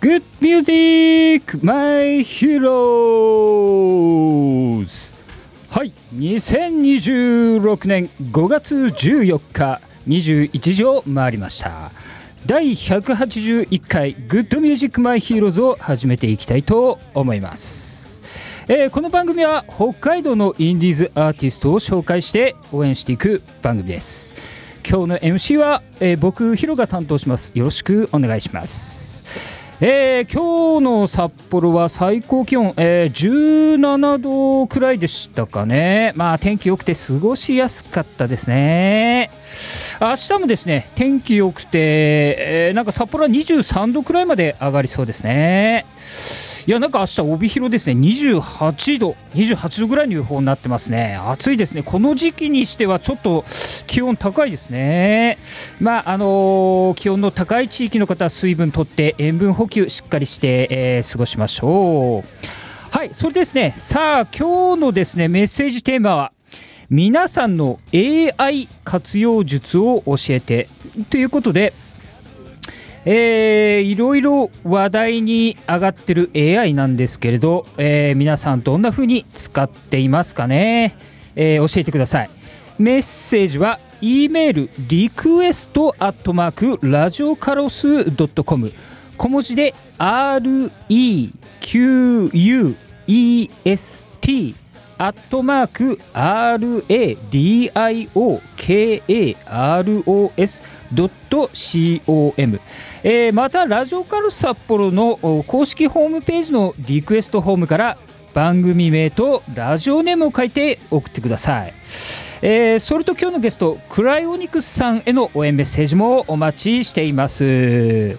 Good Music My Heroes。はい、2026年5月14日21時を回りました。第181回 Good Music My Heroes を始めていきたいと思います。この番組は北海道のインディーズアーティストを紹介して応援していく番組です。今日の MC は、僕ヒロが担当します。よろしくお願いします。今日の札幌は最高気温、17度くらいでしたかね。まあ天気良くて過ごしやすかったですね。明日もですね天気良くて、なんか札幌は23度くらいまで上がりそうですね。いや、なんか明日帯広ですね28度ぐらいの予報になってますね。暑いですね。この時期にしてはちょっと気温高いですね。まあ気温の高い地域の方は水分とって塩分補給しっかりして、過ごしましょう。はい、それですね。さあ今日のですねメッセージテーマは皆さんの AI 活用術を教えてということで、いろいろ話題に上がってる AI なんですけれど、皆さんどんな風に使っていますかね。教えてください。メッセージは E メールrequest@radiocaros.com 小文字で request@radiocaros.com、またラジオカル札幌の公式ホームページのリクエストフォームから番組名とラジオネームを書いて送ってください。それと今日のゲストクライオニクスさんへの応援メッセージもお待ちしています。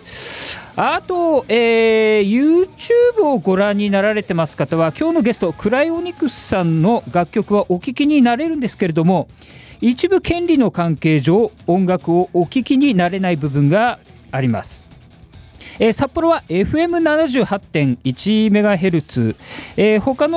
あと、YouTube をご覧になられてます方は今日のゲストクライオニクスさんの楽曲はお聴きになれるんですけれども、一部権利の関係上音楽をお聴きになれない部分があります。札幌は FM78.1MHz、他の